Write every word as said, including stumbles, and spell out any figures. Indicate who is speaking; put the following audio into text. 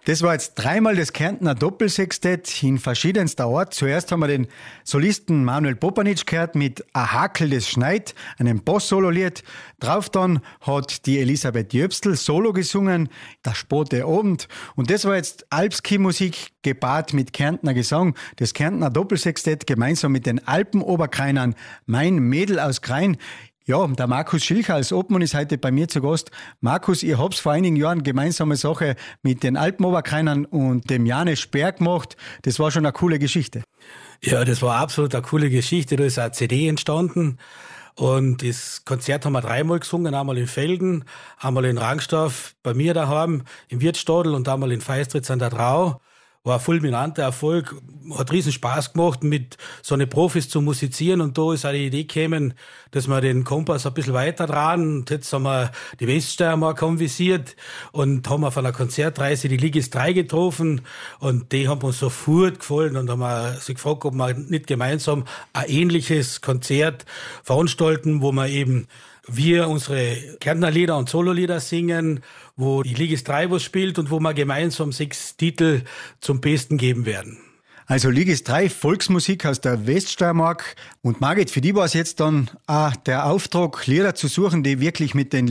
Speaker 1: Das war jetzt dreimal das Kärntner Doppelsextett in verschiedenster Art. Zuerst haben wir den Solisten Manuel Popanic gehört mit A Hakel, das schneit, einem Boss-Solo-Lied. Drauf dann hat die Elisabeth Jöbstl Solo gesungen, Der späte Abend. Und das war jetzt Alpski-Musik gepaart mit Kärntner Gesang. Das Kärntner Doppelsextett gemeinsam mit den Alpenoberkreinern Mein Mädel aus Krain. Ja, der Markus Schilcher als Obmann ist heute bei mir zu Gast. Markus, ihr habt vor einigen Jahren gemeinsame Sache mit den Alpenoberkreinern und dem Janis Speer gemacht. Das war schon eine coole Geschichte.
Speaker 2: Ja, das war absolut eine coole Geschichte. Da ist eine C D entstanden. Und das Konzert haben wir dreimal gesungen. Einmal in Felden, einmal in Rangstorf, bei mir daheim, im Wirtsstadel und einmal in Feistritz an der Drau. War ein fulminanter Erfolg, hat riesen Spaß gemacht, mit so eine Profis zu musizieren, und da ist auch die Idee gekommen, dass wir den Kompass ein bisschen weiter dran, und jetzt haben wir die Weststeiermark anvisiert und haben auf einer Konzertreise die Ligis drei getroffen, und die haben uns sofort gefallen, und haben wir sich gefragt, ob wir nicht gemeinsam ein ähnliches Konzert veranstalten, wo wir eben wir unsere Kärntner Lieder und Sololieder singen, wo die Ligis drei was spielt und wo wir gemeinsam sechs Titel zum Besten geben werden.
Speaker 1: Also Ligis drei, Volksmusik aus der Weststeiermark. Und Margit, für die war es jetzt dann auch der Auftrag, Lieder zu suchen, die wirklich mit den